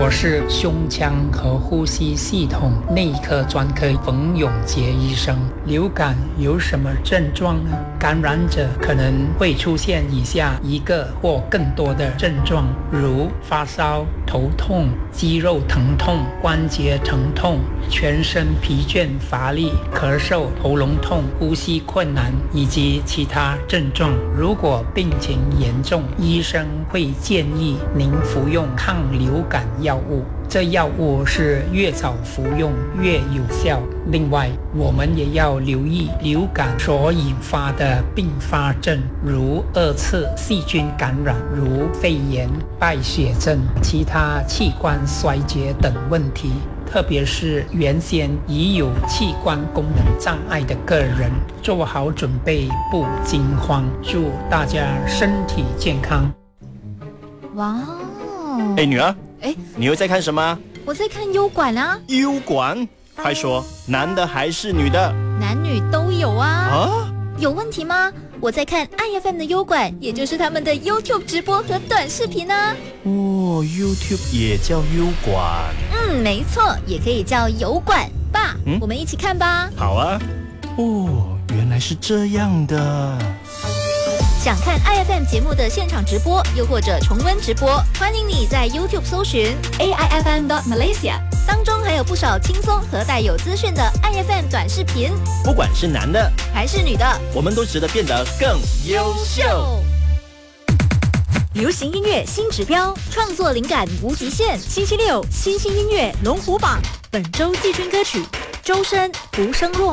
我是胸腔和呼吸系统内科专科冯永杰医生。流感有什么症状呢？感染者可能会出现以下一个或更多的症状，如发烧、头痛、肌肉疼痛、关节疼痛、全身疲倦乏力、咳嗽、喉咙痛、呼吸困难以及其他症状。如果病情严重，医生会建议您服用抗流感药物，这药物是越早服用越有效。另外，我们也要留意流感所引发的并发症，如二次细菌感染，如肺炎、败血症、其他器官衰竭等问题。特别是原先已有器官功能障碍的个人，做好准备，不惊慌。祝大家身体健康。 哇哦！ 女儿，你又在看什么？ 我在看优管啊。 优管？快说，男的还是女的？ 男女都有啊。 啊？ 有问题吗？我在看 IFM 的优管，也就是他们的 YouTube 直播和短视频啊。 哦 ，YouTube 也叫优管？ 没错，也可以叫油管。爸，我们一起看吧。 好啊。哦，原来是这样的。 想看 IFM 节目的现场直播，又或者重温直播，欢迎你在 YouTube 搜寻 AIFM.Malaysia， 当中还有不少轻松和带有资讯的 IFM 短视频。 不管是男的还是女的， 我们都值得变得更优秀。 流行音乐新指标，创作灵感无极限。星期六，新音乐龙虎榜，本周季军歌曲周深《浮生若梦》。